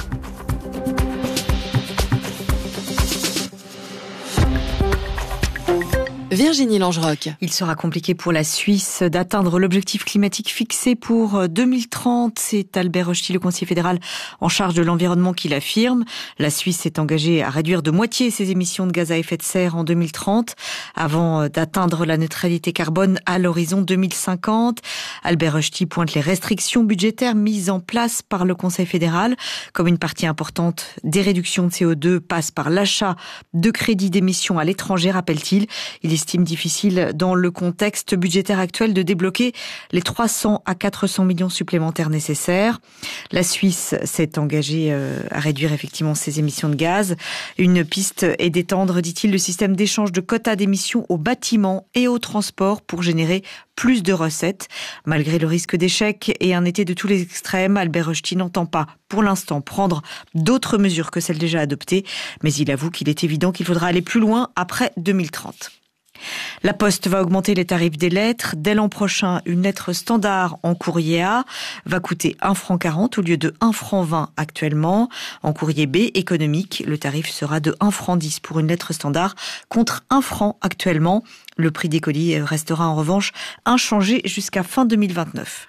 Virginie Langerock. Il sera compliqué pour la Suisse d'atteindre l'objectif climatique fixé pour 2030. C'est Albert Rochety, le conseiller fédéral en charge de l'environnement, qui l'affirme. La Suisse s'est engagée à réduire de moitié ses émissions de gaz à effet de serre en 2030 avant d'atteindre la neutralité carbone à l'horizon 2050. Albert Rochety pointe les restrictions budgétaires mises en place par le Conseil fédéral. Comme une partie importante des réductions de CO2 passe par l'achat de crédits d'émissions à l'étranger, rappelle-t-il. Il estime difficile, dans le contexte budgétaire actuel, de débloquer les 300 à 400 millions supplémentaires nécessaires. La Suisse s'est engagée à réduire effectivement ses émissions de gaz. Une piste est d'étendre, dit-il, le système d'échange de quotas d'émissions aux bâtiments et aux transports pour générer plus de recettes. Malgré le risque d'échec et un été de tous les extrêmes, Albert Rochety n'entend pas, pour l'instant, prendre d'autres mesures que celles déjà adoptées, mais il avoue qu'il est évident qu'il faudra aller plus loin après 2030. La Poste va augmenter les tarifs des lettres. Dès l'an prochain, une lettre standard en courrier A va coûter 1,40 franc au lieu de 1,20 franc actuellement. En courrier B, économique, le tarif sera de 1,10 franc pour une lettre standard contre 1 franc actuellement. Le prix des colis restera en revanche inchangé jusqu'à fin 2029.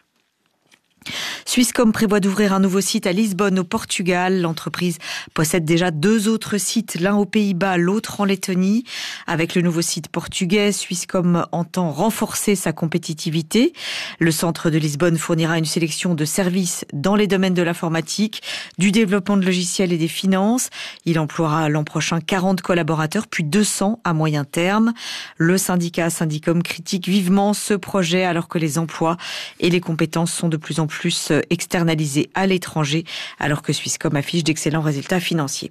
Swisscom prévoit d'ouvrir un nouveau site à Lisbonne, au Portugal. L'entreprise possède déjà 2 autres sites, l'un aux Pays-Bas, l'autre en Lettonie. Avec le nouveau site portugais, Swisscom entend renforcer sa compétitivité. Le centre de Lisbonne fournira une sélection de services dans les domaines de l'informatique, du développement de logiciels et des finances. Il emploiera l'an prochain 40 collaborateurs, puis 200 à moyen terme. Le syndicat Syndicom critique vivement ce projet alors que les emplois et les compétences sont de plus en plus externalisés à l'étranger, alors que Swisscom affiche d'excellents résultats financiers.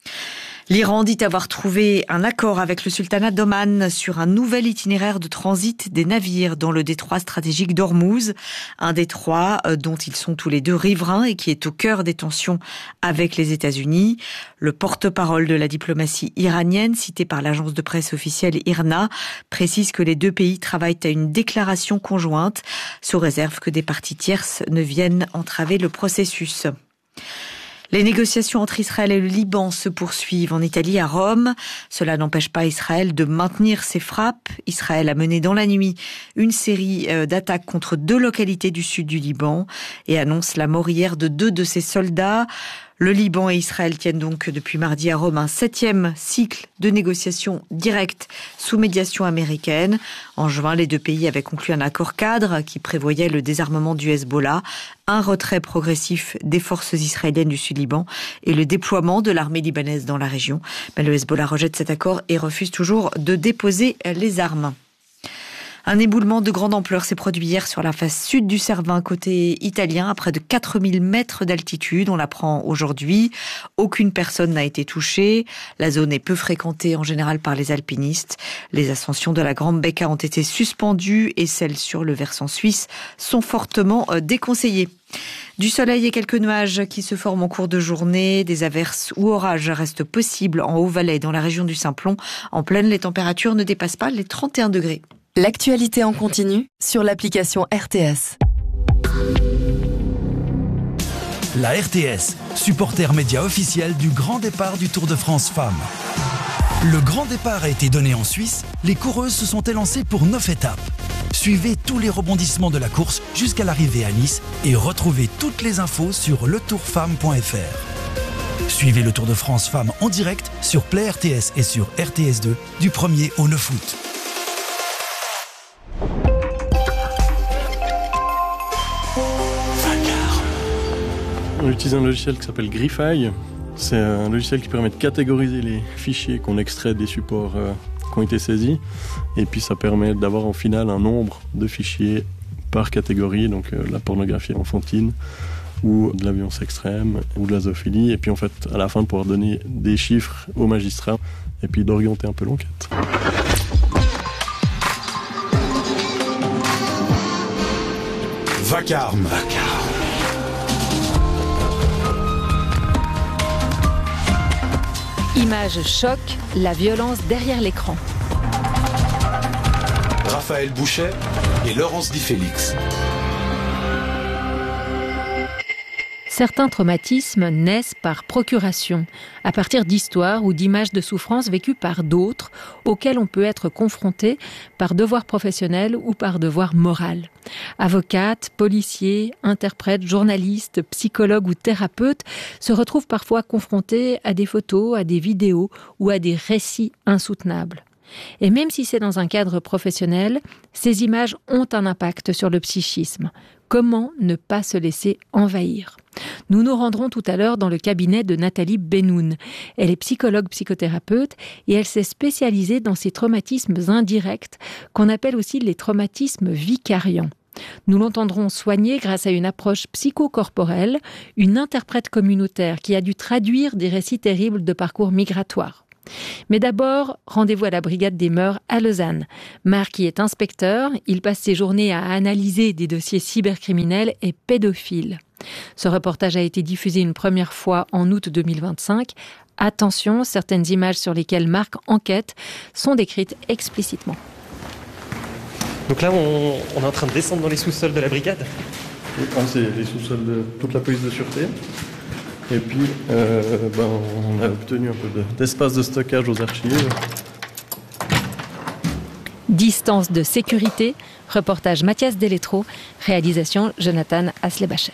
L'Iran dit avoir trouvé un accord avec le sultanat d'Oman sur un nouvel itinéraire de transit des navires dans le détroit stratégique d'Ormuz, un détroit dont ils sont tous les deux riverains et qui est au cœur des tensions avec les États-Unis. Le porte-parole de la diplomatie iranienne, cité par l'agence de presse officielle IRNA, précise que les deux pays travaillent à une déclaration conjointe, sous réserve que des parties tierces ne viennent entraver le processus. Les négociations entre Israël et le Liban se poursuivent en Italie, à Rome. Cela n'empêche pas Israël de maintenir ses frappes. Israël a mené dans la nuit une série d'attaques contre 2 localités du sud du Liban et annonce la mort hier de 2 de ses soldats. Le Liban et Israël tiennent donc depuis mardi à Rome un 7e cycle de négociations directes sous médiation américaine. En juin, les 2 pays avaient conclu un accord cadre qui prévoyait le désarmement du Hezbollah, un retrait progressif des forces israéliennes du Sud-Liban et le déploiement de l'armée libanaise dans la région. Mais le Hezbollah rejette cet accord et refuse toujours de déposer les armes. Un éboulement de grande ampleur s'est produit hier sur la face sud du Cervin, côté italien, à près de 4000 mètres d'altitude. On l'apprend aujourd'hui. Aucune personne n'a été touchée. La zone est peu fréquentée en général par les alpinistes. Les ascensions de la Grande Becca ont été suspendues et celles sur le versant suisse sont fortement déconseillées. Du soleil et quelques nuages qui se forment en cours de journée. Des averses ou orages restent possibles en Haut-Valais, dans la région du Simplon. En pleine, les températures ne dépassent pas les 31 degrés. L'actualité en continu sur l'application RTS. La RTS, supporter média officiel du grand départ du Tour de France Femmes. Le grand départ a été donné en Suisse, les coureuses se sont élancées pour 9 étapes. Suivez tous les rebondissements de la course jusqu'à l'arrivée à Nice et retrouvez toutes les infos sur letourfemme.fr. Suivez le Tour de France Femmes en direct sur Play RTS et sur RTS2 du 1er au 9 août. On utilise un logiciel qui s'appelle Griffeye. C'est un logiciel qui permet de catégoriser les fichiers qu'on extrait des supports qui ont été saisis. Et puis ça permet d'avoir en final un nombre de fichiers par catégorie, donc la pornographie enfantine ou de la violence extrême ou de la zoophilie. Et puis en fait, à la fin, de pouvoir donner des chiffres aux magistrats et puis d'orienter un peu l'enquête. Vacarme. Image choc, la violence derrière l'écran. Raphaël Bouchet et Laurence Di Félix. Certains traumatismes naissent par procuration, à partir d'histoires ou d'images de souffrance vécues par d'autres, auxquelles on peut être confronté par devoir professionnel ou par devoir moral. Avocates, policiers, interprètes, journalistes, psychologues ou thérapeutes se retrouvent parfois confrontés à des photos, à des vidéos ou à des récits insoutenables. Et même si c'est dans un cadre professionnel, ces images ont un impact sur le psychisme. Comment ne pas se laisser envahir ? Nous nous rendrons tout à l'heure dans le cabinet de Nathalie Benoun. Elle est psychologue psychothérapeute et elle s'est spécialisée dans ces traumatismes indirects qu'on appelle aussi les traumatismes vicariants. Nous l'entendrons soigner grâce à une approche psychocorporelle, une interprète communautaire qui a dû traduire des récits terribles de parcours migratoires. Mais d'abord, rendez-vous à la Brigade des Mœurs à Lausanne. Marc y est inspecteur, il passe ses journées à analyser des dossiers cybercriminels et pédophiles. Ce reportage a été diffusé une première fois en août 2025. Attention, certaines images sur lesquelles Marc enquête sont décrites explicitement. Donc là, on est en train de descendre dans les sous-sols de la brigade. C'est les sous-sols de toute la police de sûreté. Et puis, on a obtenu un peu d'espace de stockage aux archives. Distance de sécurité, reportage Mathias Deletro, réalisation Jonathan Aslebacher.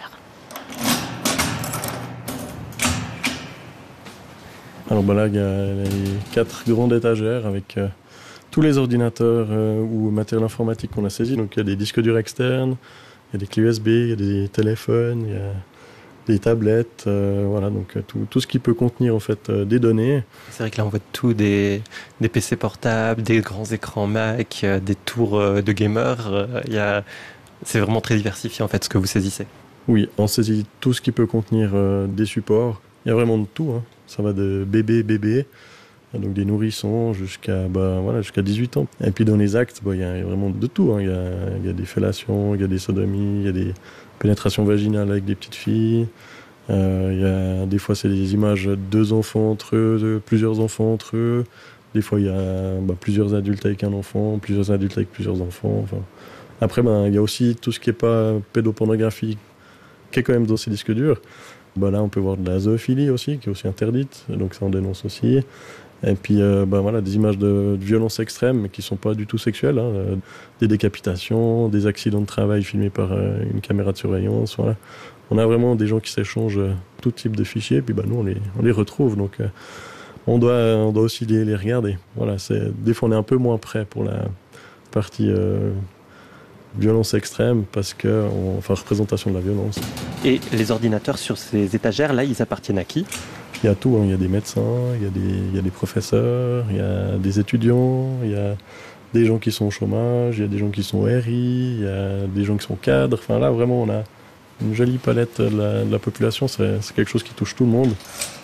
Alors là, il y a les 4 grandes étagères avec tous les ordinateurs ou matériel informatique qu'on a saisi. Donc il y a des disques durs externes, il y a des clés USB, il y a des téléphones, il y a des tablettes, donc tout ce qui peut contenir en fait des données. C'est vrai que là on voit tout, des PC portables, des grands écrans Mac, des tours de gamers. C'est vraiment très diversifié en fait ce que vous saisissez. Oui, on saisit tout ce qui peut contenir des supports. Il y a vraiment de tout. Ça va de bébé, donc des nourrissons jusqu'à 18 ans. Et puis dans les actes, il y a vraiment de tout. Il y a des fellations, il y a des sodomies, il y a des pénétration vaginale avec des petites filles. Des fois, c'est des images de 2 enfants entre eux, de plusieurs enfants entre eux. Des fois, il y a plusieurs adultes avec un enfant, plusieurs adultes avec plusieurs enfants. Enfin. Après, il y a aussi tout ce qui n'est pas pédopornographie, qui est quand même dans ces disques durs. Là, on peut voir de la zoophilie aussi, qui est aussi interdite. Donc ça, on dénonce aussi. Et puis, des images de violence extrême, mais qui ne sont pas du tout sexuelles. Des décapitations, des accidents de travail filmés par une caméra de surveillance. Voilà. On a vraiment des gens qui s'échangent tout type de fichiers. Et puis, nous, on les retrouve. Donc, on doit aussi les regarder. Voilà, des fois, on est un peu moins prêt pour la partie violence extrême, parce que représentation de la violence. Et les ordinateurs sur ces étagères, là, ils appartiennent à qui ? Il y a tout, il y a des médecins, il y a des professeurs, il y a des étudiants, il y a des gens qui sont au chômage, il y a des gens qui sont RI, il y a des gens qui sont cadres. Enfin là, vraiment, on a une jolie palette de la population. C'est quelque chose qui touche tout le monde.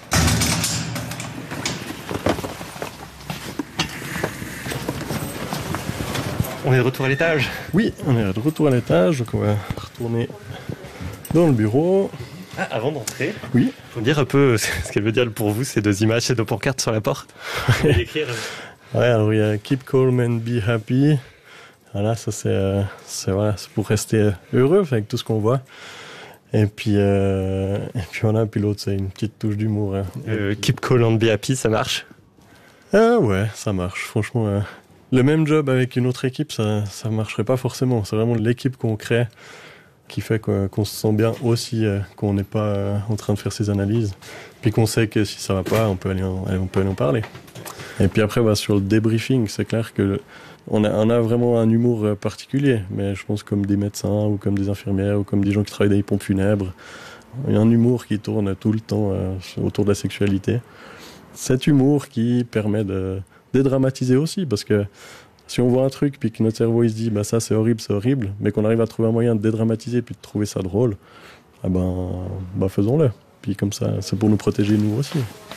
On est de retour à l'étage? Oui, on est de retour à l'étage, donc on va retourner dans le bureau. Ah, avant d'entrer, oui. Faut me dire un peu ce qu'elle veut dire pour vous, ces 2 images, ces 2 pancartes sur la porte. Et l'écrire. Ouais, alors il y a Keep Calm and Be Happy. Voilà, ça c'est pour rester heureux avec tout ce qu'on voit. Et puis voilà, puis l'autre c'est une petite touche d'humour. Hein. Keep Calm and Be Happy, ça marche? Ouais, ça marche. Franchement, le même job avec une autre équipe, ça marcherait pas forcément. C'est vraiment l'équipe qu'on crée qui fait qu'on se sent bien aussi, qu'on n'est pas en train de faire ses analyses. Puis qu'on sait que si ça va pas, on peut aller en parler. Et puis après, sur le débriefing, c'est clair que on a vraiment un humour particulier. Mais je pense comme des médecins ou comme des infirmières ou comme des gens qui travaillent dans les pompes funèbres, il y a un humour qui tourne tout le temps autour de la sexualité. Cet humour qui permet de dédramatiser aussi, parce que si on voit un truc puis que notre cerveau il se dit ça c'est horrible, mais qu'on arrive à trouver un moyen de dédramatiser puis de trouver ça drôle, faisons-le. Puis comme ça, c'est pour nous protéger nous aussi.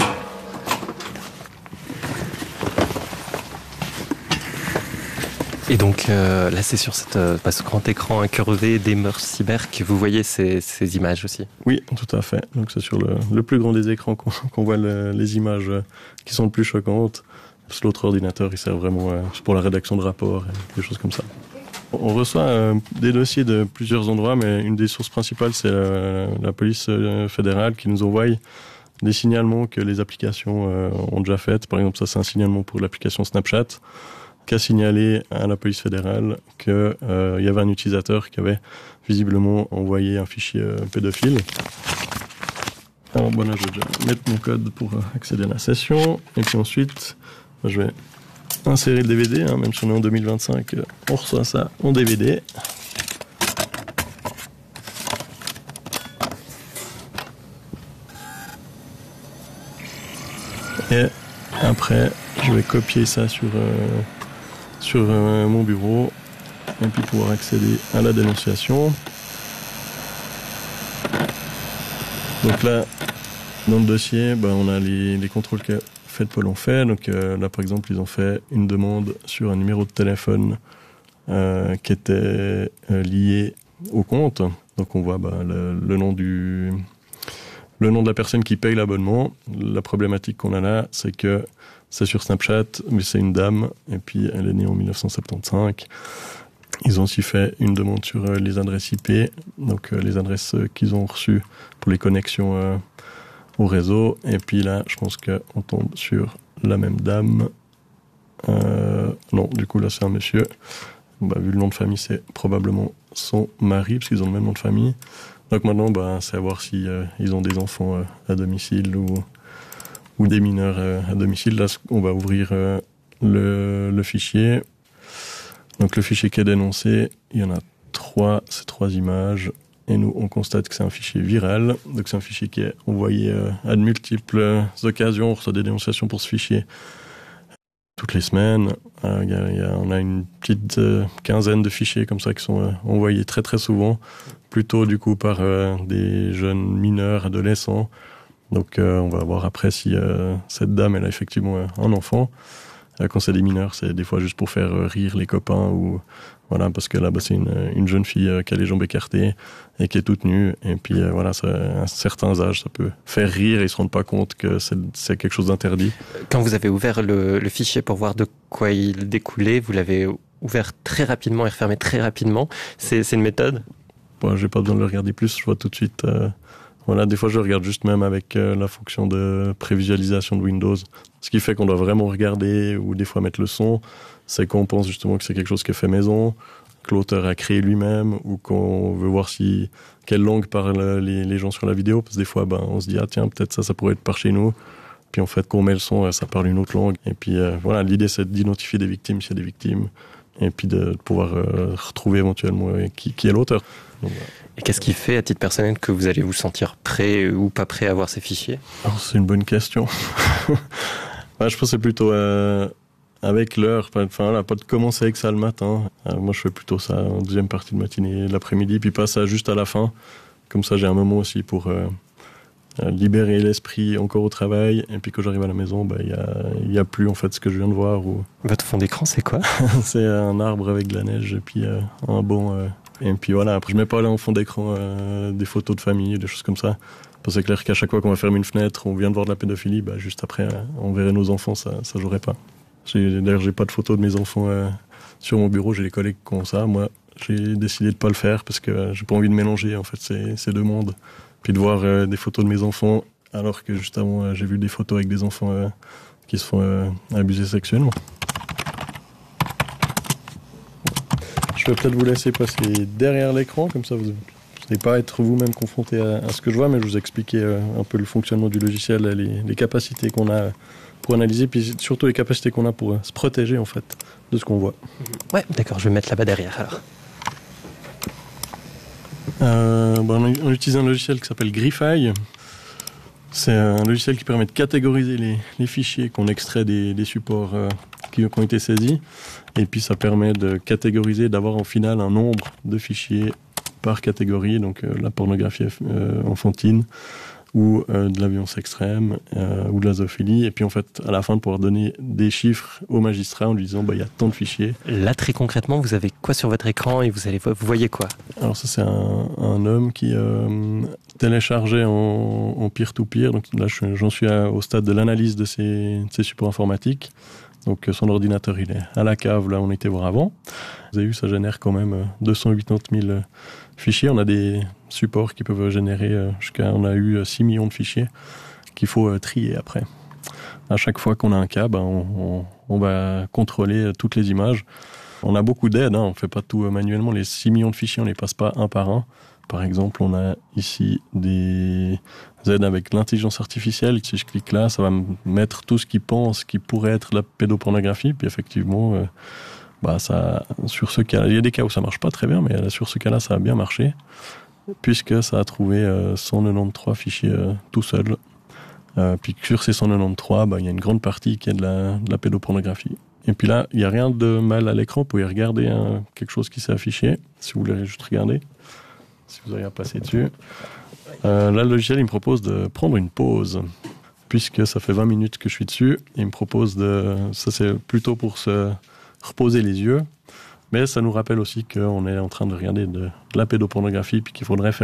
Et donc là c'est sur ce grand écran incurvé des mœurs cyber que vous voyez ces images aussi? Oui, tout à fait. Donc c'est sur le plus grand des écrans qu'on voit les images qui sont le plus choquantes. L'autre ordinateur, il sert vraiment pour la rédaction de rapports et des choses comme ça. On reçoit des dossiers de plusieurs endroits, mais une des sources principales, c'est la police fédérale qui nous envoie des signalements que les applications ont déjà faites. Par exemple, ça c'est un signalement pour l'application Snapchat qui a signalé à la police fédérale qu'il y avait un utilisateur qui avait visiblement envoyé un fichier pédophile. Alors là, je vais déjà mettre mon code pour accéder à la session. Et puis ensuite, je vais insérer le DVD, même si on est en 2025, on reçoit ça en DVD. Et après, je vais copier ça sur mon bureau et puis pouvoir accéder à la dénonciation. Donc là, dans le dossier, on a les contrôles que Fed Pôle ont fait. Donc là, par exemple, ils ont fait une demande sur un numéro de téléphone qui était lié au compte. Donc on voit le nom de la personne qui paye l'abonnement. La problématique qu'on a là, c'est que c'est sur Snapchat, mais c'est une dame, et puis elle est née en 1975. Ils ont aussi fait une demande sur les adresses IP, donc les adresses qu'ils ont reçues pour les connexions au réseau. Et puis là, je pense qu'on tombe sur la même dame. Non, du coup, là, c'est un monsieur. Vu le nom de famille, c'est probablement son mari, parce qu'ils ont le même nom de famille. Donc maintenant, c'est à voir si ils ont des enfants à domicile ou des mineurs à domicile. Là, on va ouvrir le fichier. Donc le fichier qui est dénoncé, il y en a 3, c'est 3 images. Et nous, on constate que c'est un fichier viral. Donc c'est un fichier qui est envoyé à de multiples occasions. On reçoit des dénonciations pour ce fichier toutes les semaines. On a une petite quinzaine de fichiers comme ça qui sont envoyés très très souvent. Plutôt du coup par des jeunes mineurs, adolescents. Donc on va voir après si cette dame elle a effectivement un enfant. Quand c'est des mineurs, c'est des fois juste pour faire rire les copains ou voilà, parce que là c'est une jeune fille qui a les jambes écartées et qui est toute nue. Et puis voilà, à certains âges, ça peut faire rire et ils se rendent pas compte que c'est quelque chose d'interdit. Quand vous avez ouvert le fichier pour voir de quoi il découlait, vous l'avez ouvert très rapidement et refermé très rapidement. C'est une méthode? J'ai pas besoin de le regarder plus, je vois tout de suite. Voilà, des fois je regarde juste même avec la fonction de prévisualisation de Windows. Ce qui fait qu'on doit vraiment regarder ou des fois mettre le son, c'est qu'on pense justement que c'est quelque chose qui est fait maison, que l'auteur a créé lui-même ou qu'on veut voir quelle langue parlent les gens sur la vidéo. Parce que des fois, on se dit, ah tiens, peut-être ça pourrait être par chez nous. Puis en fait, quand on met le son, ça parle une autre langue. Et puis voilà, l'idée c'est d'identifier des victimes s'il y a des victimes. Et puis de pouvoir retrouver éventuellement qui est l'auteur. Donc, voilà. Et qu'est-ce qui fait, à titre personnel, que vous allez vous sentir prêt ou pas prêt à voir ces fichiers? C'est une bonne question. Je pense que c'est plutôt avec l'heure. Enfin, voilà, pas de commencer avec ça le matin. Moi, je fais plutôt ça en deuxième partie de matinée, l'après-midi, puis pas ça juste à la fin. Comme ça, j'ai un moment aussi pour libérer l'esprit encore au travail. Et puis quand j'arrive à la maison, il y a plus en fait ce que je viens de voir. Votre fond d'écran, c'est quoi? C'est un arbre avec de la neige et puis un banc. Et puis voilà, après je mets pas là en fond d'écran des photos de famille, des choses comme ça. Parce que c'est clair qu'à chaque fois qu'on va fermer une fenêtre, on vient de voir de la pédophilie, juste après on verrait nos enfants, ça jouerait pas. D'ailleurs j'ai pas de photos de mes enfants sur mon bureau, j'ai des collègues qui ont ça. Moi j'ai décidé de pas le faire parce que j'ai pas envie de mélanger en fait ces deux mondes. Puis de voir des photos de mes enfants alors que juste avant j'ai vu des photos avec des enfants qui se font abuser sexuellement. Je vais peut-être vous laisser passer derrière l'écran, comme ça vous n'allez pas être vous-même confronté à ce que je vois, mais je vous expliquer un peu le fonctionnement du logiciel, les capacités qu'on a pour analyser, puis surtout les capacités qu'on a pour se protéger en fait de ce qu'on voit. Ouais, d'accord, je vais me mettre là-bas derrière alors. On utilise un logiciel qui s'appelle Griffeye. C'est un logiciel qui permet de catégoriser les fichiers qu'on extrait des supports qui ont été saisis. Et puis ça permet de catégoriser, d'avoir en final un nombre de fichiers par catégorie, donc la pornographie enfantine ou de la violence extrême ou de la zoophilie. Et puis en fait, à la fin, de pouvoir donner des chiffres au magistrat en lui disant il y a tant de fichiers. Là, très concrètement, vous avez quoi sur votre écran et vous voyez quoi? Alors ça, c'est un homme qui téléchargeait en peer-to-peer. Donc là, j'en suis au stade de l'analyse de ces supports informatiques. Donc son ordinateur, il est à la cave, là on était voir avant. Vous avez vu, ça génère quand même 280 000 fichiers. On a des supports qui peuvent générer on a eu 6 millions de fichiers qu'il faut trier après. À chaque fois qu'on a un cas, on va contrôler toutes les images. On a beaucoup d'aides, on ne fait pas tout manuellement. Les 6 millions de fichiers, on ne les passe pas un par un. Par exemple, on a ici des aides avec l'intelligence artificielle. Si je clique là, ça va me mettre tout ce qui pense qui pourrait être de la pédopornographie. Puis effectivement, sur ce cas, il y a des cas où ça marche pas très bien, mais sur ce cas-là, ça a bien marché, puisque ça a trouvé 193 fichiers tout seul. Puis sur ces 193, il y a une grande partie qui est de la pédopornographie. Et puis là, il n'y a rien de mal à l'écran. Vous pouvez regarder quelque chose qui s'est affiché, si vous voulez juste regarder. Si vous avez à passer dessus. Là, le logiciel, il me propose de prendre une pause, puisque ça fait 20 minutes que je suis dessus. Il me propose ça c'est plutôt pour se reposer les yeux, mais ça nous rappelle aussi qu'on est en train de regarder de la pédopornographie, puis qu'il faudrait faire